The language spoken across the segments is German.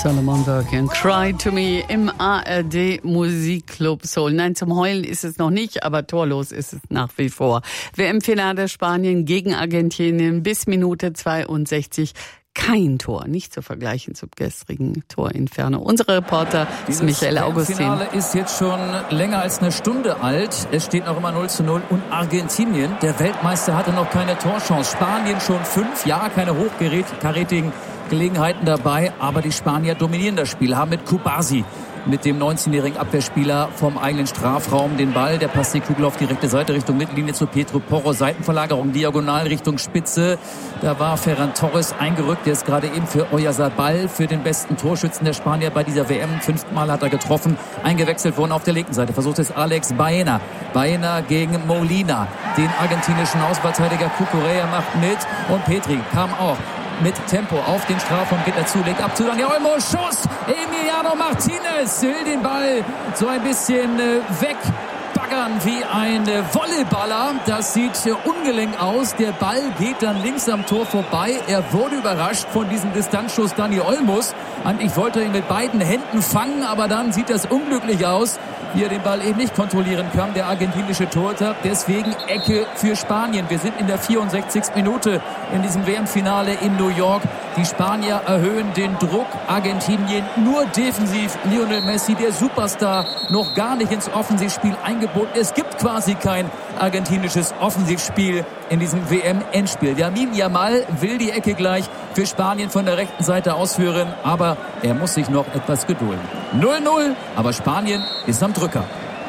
Solomon Burke, Cry to Me im ARD Musikclub Soul. Nein, zum Heulen ist es noch nicht, aber torlos ist es nach wie vor. WM-Finale Spanien gegen Argentinien bis Minute 62. Kein Tor, nicht zu vergleichen zum gestrigen Torinferno. Unser Reporter ist Michael Augustin. Das Finale ist jetzt schon länger als eine Stunde alt. Es steht noch immer 0:0 und Argentinien, der Weltmeister, hatte noch keine Torchance. Spanien schon 5, ja, keine hochkarätigen Gelegenheiten dabei, aber die Spanier dominieren das Spiel, haben mit Kubasi, mit dem 19-jährigen Abwehrspieler vom eigenen Strafraum den Ball. Der passt die Kugel auf die rechte Seite Richtung Mittellinie zu Pedro Porro. Seitenverlagerung diagonal Richtung Spitze. Da war Ferran Torres eingerückt. Der ist gerade eben für Oyarzabal, für den besten Torschützen der Spanier bei dieser WM. 5. Mal hat er getroffen. Eingewechselt worden auf der linken Seite. Versucht es Alex Baena. Baena gegen Molina. Den argentinischen Außenverteidiger Cucurella macht mit. Und Petri kam auch mit Tempo auf den Strafraum, geht dazu, legt ab zu Dani Olmo, Schuss, Emiliano Martinez will den Ball so ein bisschen wegbaggern wie ein Volleyballer. Das sieht ungelenk aus, der Ball geht dann links am Tor vorbei. Er wurde überrascht von diesem Distanzschuss Dani Olmos. Eigentlich wollte er ihn mit beiden Händen fangen, aber dann sieht das unglücklich aus, wie er den Ball eben nicht kontrollieren kann, der argentinische Torhüter. Deswegen Ecke für Spanien. Wir sind in der 64. Minute in diesem WM-Finale in New York. Die Spanier erhöhen den Druck. Argentinien nur defensiv. Lionel Messi, der Superstar, noch gar nicht ins Offensivspiel eingebunden. Es gibt quasi kein argentinisches Offensivspiel in diesem WM-Endspiel. Lamine Yamal will die Ecke gleich für Spanien von der rechten Seite ausführen, aber er muss sich noch etwas gedulden. 0:0, aber Spanien ist am Drücker.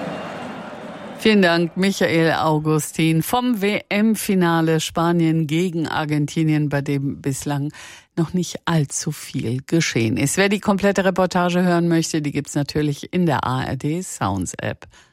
Vielen Dank, Michael Augustin vom WM-Finale Spanien gegen Argentinien, bei dem bislang noch nicht allzu viel geschehen ist. Wer die komplette Reportage hören möchte, die gibt's natürlich in der ARD Sounds App.